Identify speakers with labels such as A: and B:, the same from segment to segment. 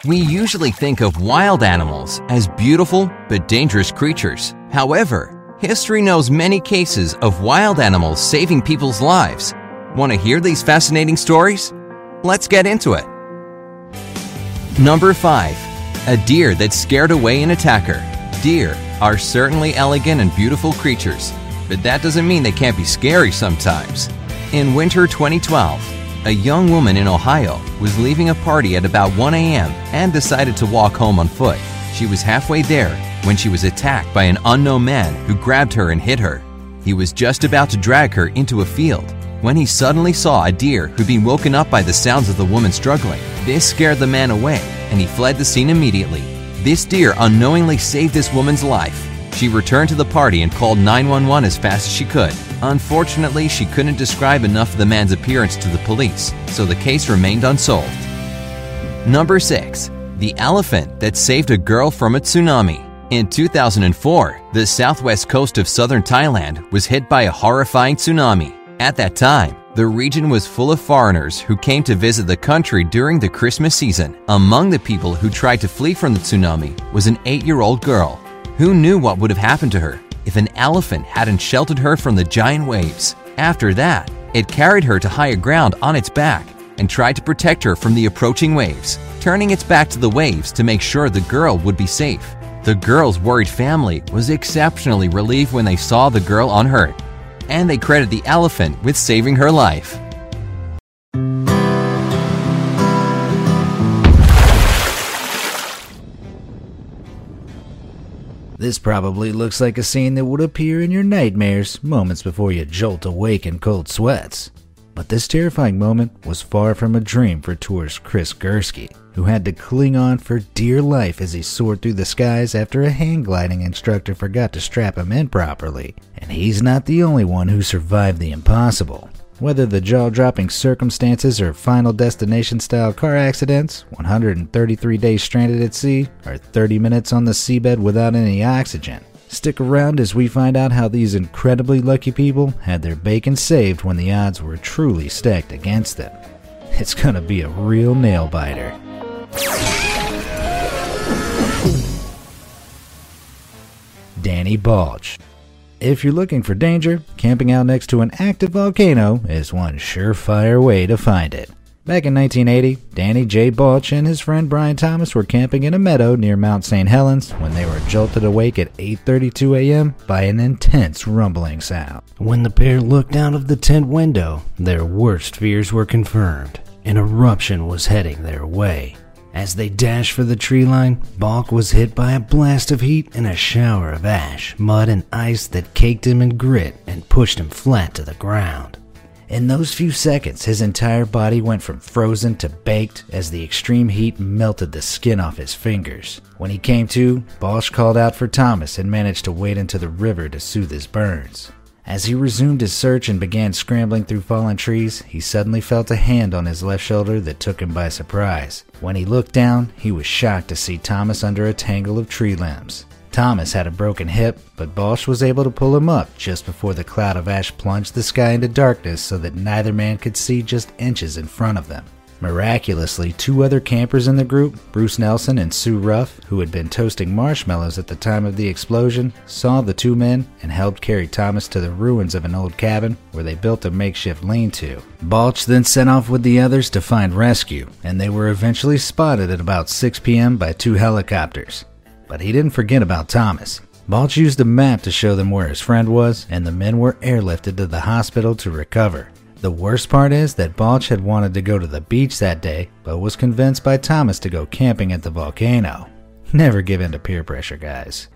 A: We usually think of wild animals as beautiful but dangerous creatures. However, history knows many cases of wild animals saving people's lives. Want to hear these fascinating stories? Let's get into it. Number 5. A deer that scared away an attacker. Deer are certainly elegant and beautiful creatures, but that doesn't mean they can't be scary sometimes. In winter 2012, a young woman in Ohio was leaving a party at about 1 a.m. and decided to walk home on foot. She was halfway there when she was attacked by an unknown man who grabbed her and hit her. He was just about to drag her into a field when he suddenly saw a deer who'd been woken up by the sounds of the woman struggling. This scared the man away, and he fled the scene immediately. This deer unknowingly saved this woman's life. She returned to the party and called 911 as fast as she could. Unfortunately, she couldn't describe enough of the man's appearance to the police, so the case remained unsolved. Number 6. The elephant that saved a girl from a tsunami. In 2004, the southwest coast of southern Thailand was hit by a horrifying tsunami. At that time, the region was full of foreigners who came to visit the country during the Christmas season. Among the people who tried to flee from the tsunami was an 8-year-old girl. Who knew what would have happened to her if an elephant hadn't sheltered her from the giant waves? After that, it carried her to higher ground on its back and tried to protect her from the approaching waves, turning its back to the waves to make sure the girl would be safe. The girl's worried family was exceptionally relieved when they saw the girl unhurt, and they credit the elephant with saving her life.
B: This probably looks like a scene that would appear in your nightmares moments before you jolt awake in cold sweats. But this terrifying moment was far from a dream for tourist Chris Gursky, who had to cling on for dear life as he soared through the skies after a hang gliding instructor forgot to strap him in properly. And he's not the only one who survived the impossible. Whether the jaw-dropping circumstances or Final Destination-style car accidents, 133 days stranded at sea, or 30 minutes on the seabed without any oxygen. Stick around as we find out how these incredibly lucky people had their bacon saved when the odds were truly stacked against them. It's gonna be a real nail-biter. Danny Balch. If you're looking for danger, camping out next to an active volcano is one surefire way to find it. Back in 1980, Danny J. Balch and his friend Brian Thomas were camping in a meadow near Mount St. Helens when they were jolted awake at 8:32 a.m. by an intense rumbling sound. When the pair looked out of the tent window, their worst fears were confirmed. An eruption was heading their way. As they dashed for the tree line, Balch was hit by a blast of heat and a shower of ash, mud, and ice that caked him in grit and pushed him flat to the ground. In those few seconds, his entire body went from frozen to baked as the extreme heat melted the skin off his fingers. When he came to, Balch called out for Thomas and managed to wade into the river to soothe his burns. As he resumed his search and began scrambling through fallen trees, he suddenly felt a hand on his left shoulder that took him by surprise. When he looked down, he was shocked to see Thomas under a tangle of tree limbs. Thomas had a broken hip, but Balch was able to pull him up just before the cloud of ash plunged the sky into darkness so that neither man could see just inches in front of them. Miraculously, 2 other campers in the group, Bruce Nelson and Sue Ruff, who had been toasting marshmallows at the time of the explosion, saw the 2 men and helped carry Thomas to the ruins of an old cabin where they built a makeshift lean-to. Balch then set off with the others to find rescue, and they were eventually spotted at about 6 p.m. by 2 helicopters. But he didn't forget about Thomas. Balch used a map to show them where his friend was, and the men were airlifted to the hospital to recover. The worst part is that Balch had wanted to go to the beach that day, but was convinced by Thomas to go camping at the volcano. Never give in to peer pressure, guys.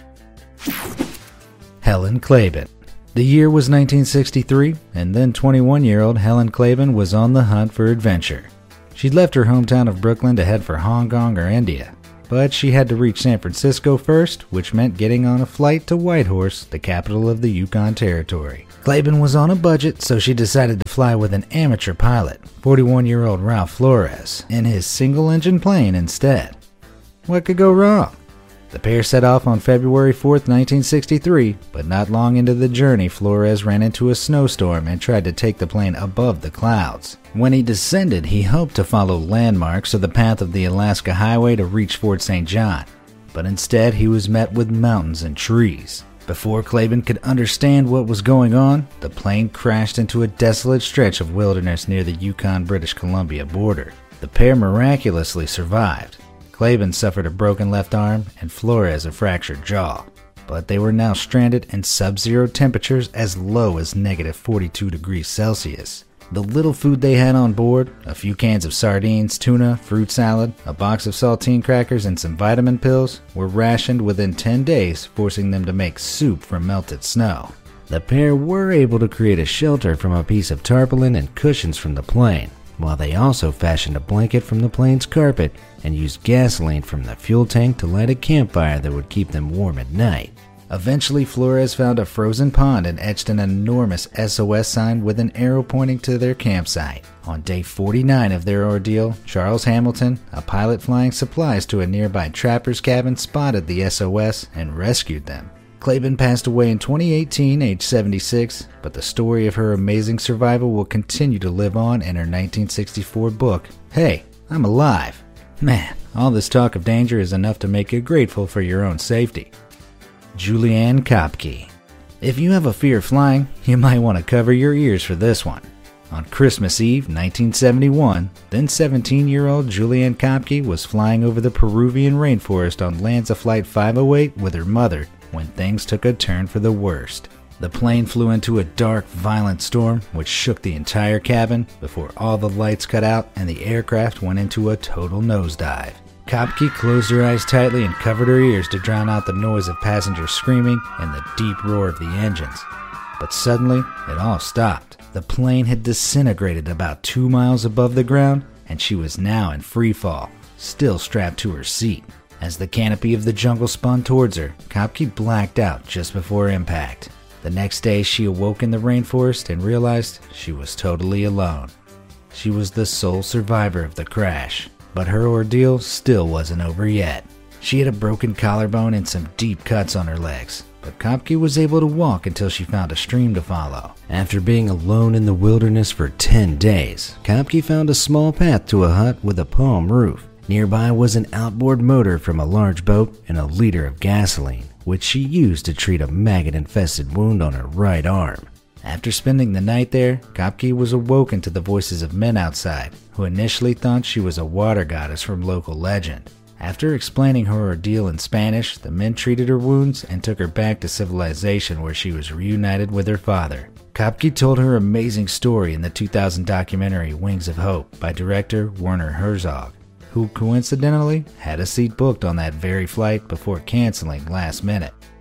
B: Helen Klaben. The year was 1963, and then 21-year-old Helen Klaben was on the hunt for adventure. She'd left her hometown of Brooklyn to head for Hong Kong or India, but she had to reach San Francisco first, which meant getting on a flight to Whitehorse, the capital of the Yukon Territory. Klaben was on a budget, so she decided to fly with an amateur pilot, 41-year-old Ralph Flores, in his single-engine plane instead. What could go wrong? The pair set off on February 4th, 1963, but not long into the journey, Flores ran into a snowstorm and tried to take the plane above the clouds. When he descended, he hoped to follow landmarks or the path of the Alaska Highway to reach Fort St. John, but instead he was met with mountains and trees. Before Klaban could understand what was going on, the plane crashed into a desolate stretch of wilderness near the Yukon-British Columbia border. The pair miraculously survived. Klaban suffered a broken left arm and Flores a fractured jaw, but they were now stranded in sub-zero temperatures as low as negative 42 degrees Celsius. The little food they had on board, a few cans of sardines, tuna, fruit salad, a box of saltine crackers, and some vitamin pills, were rationed within 10 days, forcing them to make soup from melted snow. The pair were able to create a shelter from a piece of tarpaulin and cushions from the plane, while they also fashioned a blanket from the plane's carpet and used gasoline from the fuel tank to light a campfire that would keep them warm at night. Eventually, Flores found a frozen pond and etched an enormous SOS sign with an arrow pointing to their campsite. On day 49 of their ordeal, Charles Hamilton, a pilot flying supplies to a nearby trapper's cabin, spotted the SOS and rescued them. Klaban passed away in 2018, age 76, but the story of her amazing survival will continue to live on in her 1964 book, Hey, I'm Alive. Man, all this talk of danger is enough to make you grateful for your own safety. Julianne Kopke. If you have a fear of flying, you might want to cover your ears for this one. On Christmas Eve, 1971, then 17-year-old Julianne Kopke was flying over the Peruvian rainforest on Lanza Flight 508 with her mother when things took a turn for the worst. The plane flew into a dark, violent storm which shook the entire cabin before all the lights cut out and the aircraft went into a total nosedive. Kopke closed her eyes tightly and covered her ears to drown out the noise of passengers screaming and the deep roar of the engines. But suddenly, it all stopped. The plane had disintegrated about 2 miles above the ground, and she was now in free fall, still strapped to her seat. As the canopy of the jungle spun towards her, Kopke blacked out just before impact. The next day, she awoke in the rainforest and realized she was totally alone. She was the sole survivor of the crash. But her ordeal still wasn't over yet. She had a broken collarbone and some deep cuts on her legs, but Kopke was able to walk until she found a stream to follow. After being alone in the wilderness for 10 days, Kopke found a small path to a hut with a palm roof. Nearby was an outboard motor from a large boat and a liter of gasoline, which she used to treat a maggot-infested wound on her right arm. After spending the night there, Kopke was awoken to the voices of men outside, who initially thought she was a water goddess from local legend. After explaining her ordeal in Spanish, the men treated her wounds and took her back to civilization where she was reunited with her father. Kopke told her amazing story in the 2000 documentary Wings of Hope by director Werner Herzog, who coincidentally had a seat booked on that very flight before canceling last minute.